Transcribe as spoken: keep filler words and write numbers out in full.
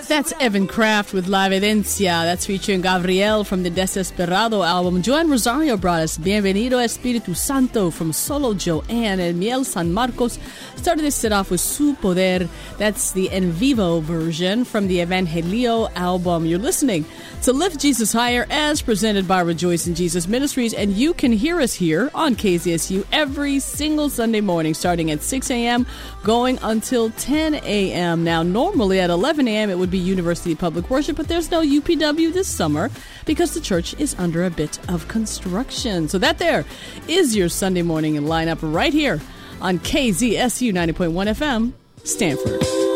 That's Evan Kraft with La Evidencia. That's featuring Gabriel from the Desesperado album. Joan Rosario brought us Bienvenido Espíritu Santo from Solo Joanne. And Miel San Marcos started this set off with Su Poder. That's the En Vivo version from the Evangelio album. You're listening to Lift Jesus Higher as presented by Rejoice in Jesus Ministries. And you can hear us here on K Z S U every single Sunday morning starting at six a.m. going until ten a.m. Now, normally at eleven a.m. it would be University Public Worship, but there's no U P W this summer because the church is under a bit of construction. So that there is your Sunday morning lineup right here on K Z S U ninety point one F M, Stanford.